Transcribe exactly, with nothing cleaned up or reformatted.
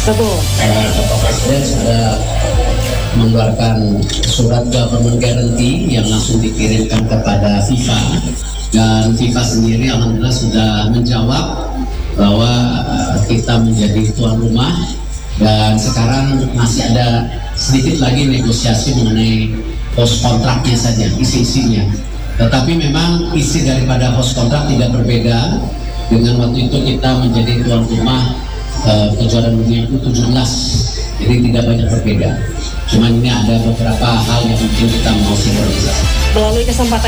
Betul. Karena Bapak Presiden sudah mengeluarkan surat government guarantee yang langsung dikirimkan kepada FIFA, dan FIFA sendiri alhamdulillah sudah menjawab bahwa kita menjadi tuan rumah, dan sekarang masih ada sedikit lagi negosiasi mengenai host kontraknya saja, isi-isinya. Tetapi memang isi daripada host kontrak tidak berbeda dengan waktu itu kita menjadi tuan rumah uh, kejuaraan dunia U tujuh belas, jadi tidak banyak berbeda. Cuman ini ada beberapa hal yang mungkin kita mau sinkronisasi. Melalui kesempatan